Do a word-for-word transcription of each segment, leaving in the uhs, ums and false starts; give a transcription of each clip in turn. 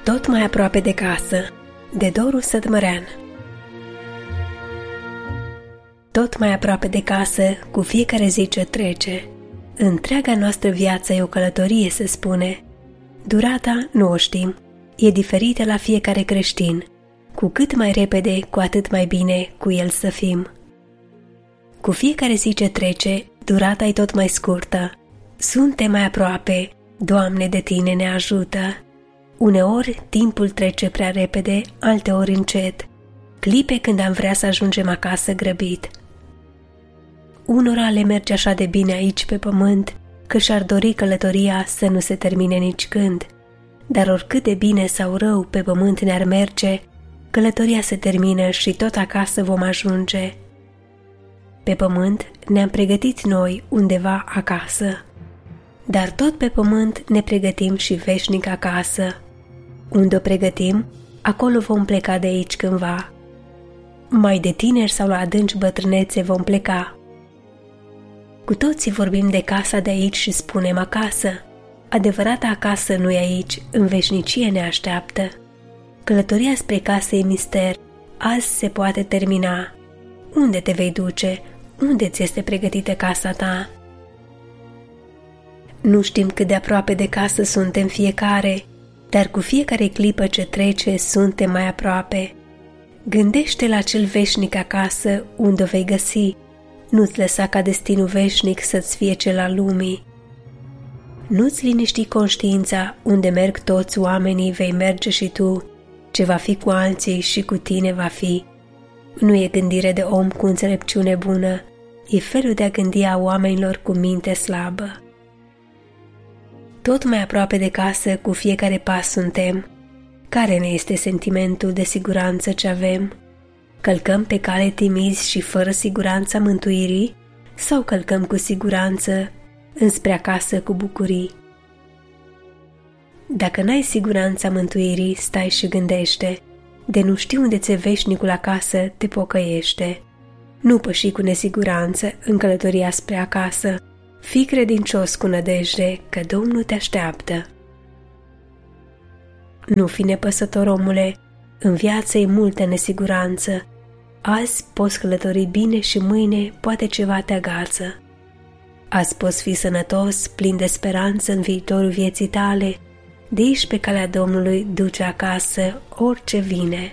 Tot mai aproape de casă, de Doru Sătmărean. Tot mai aproape de casă, cu fiecare zi ce trece. Întreaga noastră viață e o călătorie, se spune. Durata nu o știm, e diferită la fiecare creștin. Cu cât mai repede, cu atât mai bine cu el să fim. Cu fiecare zi ce trece, durata e tot mai scurtă. Suntem mai aproape, Doamne, de Tine ne ajută. Uneori timpul trece prea repede, alteori încet. Clipe când am vrea să ajungem acasă grăbit. Unora le merge așa de bine aici pe pământ, că și-ar dori călătoria să nu se termine nici când. Dar oricât de bine sau rău pe pământ ne-ar merge, călătoria se termină și tot acasă vom ajunge. Pe pământ ne-am pregătit noi undeva acasă. Dar tot pe pământ ne pregătim și veșnic acasă. Unde o pregătim, acolo vom pleca de aici cândva. Mai de tineri sau la adânci bătrânețe vom pleca. Cu toții vorbim de casa de aici și spunem acasă. Adevărata acasă nu e aici, în veșnicie ne așteaptă. Călătoria spre casă e mister, azi se poate termina. Unde te vei duce? Unde ți este pregătită casa ta? Nu știm cât de aproape de casă suntem fiecare, dar cu fiecare clipă ce trece suntem mai aproape. Gândește la cel veșnic acasă unde o vei găsi. Nu-ți lăsa ca destinul veșnic să-ți fie cel al lumii. Nu-ți liniști conștiința unde merg toți oamenii, vei merge și tu. Ce va fi cu alții și cu tine va fi. Nu e gândire de om cu înțelepciune bună, e felul de a gândi a oamenilor cu minte slabă. Tot mai aproape de casă, cu fiecare pas suntem. Care ne este sentimentul de siguranță ce avem? Călcăm pe cale timizi și fără siguranța mântuirii? Sau călcăm cu siguranță înspre acasă cu bucurii? Dacă n-ai siguranța mântuirii, stai și gândește. De nu știi unde ți-e veșnicul acasă, te pocăiește. Nu păși cu nesiguranță în călătoria spre acasă. Fii credincios cu nădejde, că Domnul te așteaptă. Nu fi nepăsător, omule, în viață e multă nesiguranță. Azi poți călători bine și mâine poate ceva te agață. Azi poți fi sănătos, plin de speranță în viitorul vieții tale. De aici pe calea Domnului duce acasă orice vine.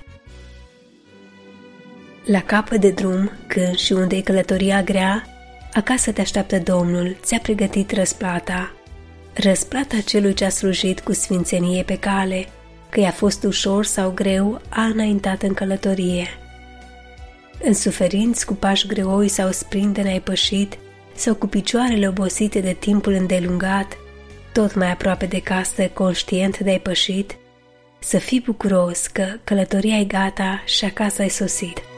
La capăt de drum, când și unde e călătoria grea, acasă te așteaptă Domnul, ți-a pregătit răsplata. Răsplata celui ce a slujit cu sfințenie pe cale, că i-a fost ușor sau greu, a înaintat în călătorie. În suferinți, cu pași greoi sau sprinte n-ai pășit, sau cu picioarele obosite de timpul îndelungat, tot mai aproape de casă, conștient de-ai pășit, să fii bucuros că călătoria e gata și acasă ai sosit.